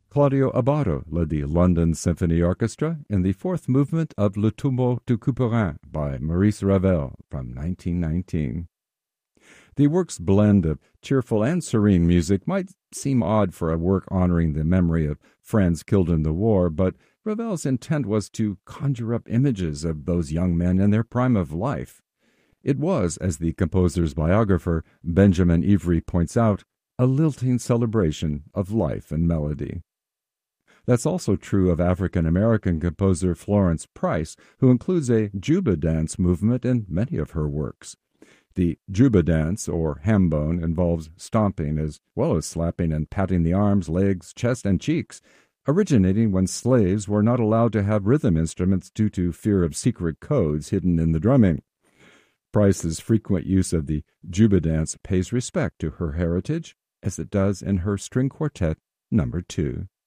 Claudio Abbado led the London Symphony Orchestra in the fourth movement of Le Tombeau de Couperin by Maurice Ravel from 1919. The work's blend of cheerful and serene music might seem odd for a work honoring the memory of friends killed in the war, but Ravel's intent was to conjure up images of those young men in their prime of life. It was, as the composer's biographer, Benjamin Ivry, points out, a lilting celebration of life and melody. That's also true of African-American composer Florence Price, who includes a Juba dance movement in many of her works. The Juba dance, or hambone, involves stomping as well as slapping and patting the arms, legs, chest, and cheeks, originating when slaves were not allowed to have rhythm instruments due to fear of secret codes hidden in the drumming. Price's frequent use of the Juba dance pays respect to her heritage, as it does in her string quartet No. 2.